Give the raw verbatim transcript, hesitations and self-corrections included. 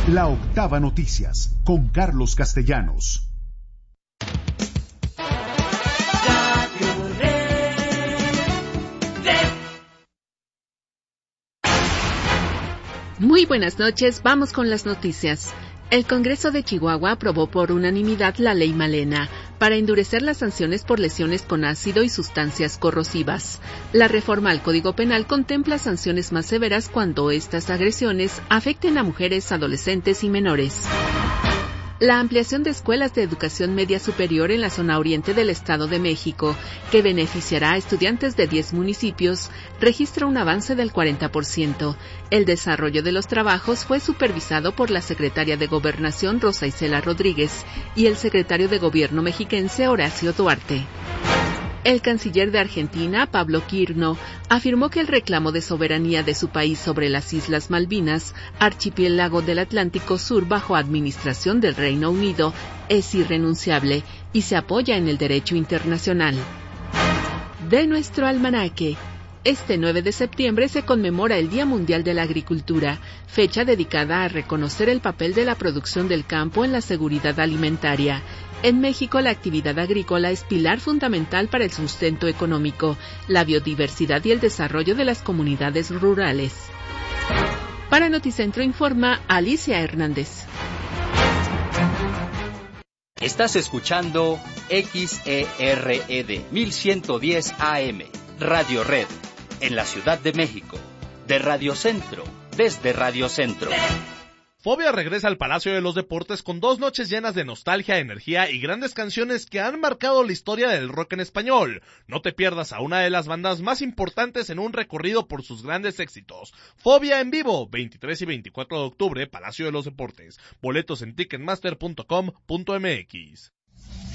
La Octava Noticias, con Carlos Castellanos. Muy buenas noches, vamos con las noticias. El Congreso de Chihuahua aprobó por unanimidad la Ley Malena para endurecer las sanciones por lesiones con ácido y sustancias corrosivas. La reforma al Código Penal contempla sanciones más severas cuando estas agresiones afecten a mujeres, adolescentes y menores. La ampliación de escuelas de educación media superior en la zona oriente del Estado de México, que beneficiará a estudiantes de diez municipios, registra un avance del cuarenta por ciento. El desarrollo de los trabajos fue supervisado por la secretaria de Gobernación, Rosa Isela Rodríguez, y el secretario de Gobierno mexiquense, Horacio Duarte. El canciller de Argentina, Pablo Quirno, afirmó que el reclamo de soberanía de su país sobre las Islas Malvinas, archipiélago del Atlántico Sur bajo administración del Reino Unido, es irrenunciable y se apoya en el derecho internacional. De nuestro almanaque. Este nueve de septiembre se conmemora el Día Mundial de la Agricultura, fecha dedicada a reconocer el papel de la producción del campo en la seguridad alimentaria. En México, la actividad agrícola es pilar fundamental para el sustento económico, la biodiversidad y el desarrollo de las comunidades rurales. Para Noticentro informa Alicia Hernández. Estás escuchando X E R E D mil ciento diez A M, Radio Red, en la Ciudad de México, de Radio Centro, desde Radio Centro. Fobia regresa al Palacio de los Deportes con dos noches llenas de nostalgia, energía y grandes canciones que han marcado la historia del rock en español. No te pierdas a una de las bandas más importantes en un recorrido por sus grandes éxitos. Fobia en vivo, veintitrés y veinticuatro de octubre, Palacio de los Deportes. Boletos en ticketmaster punto com punto m x.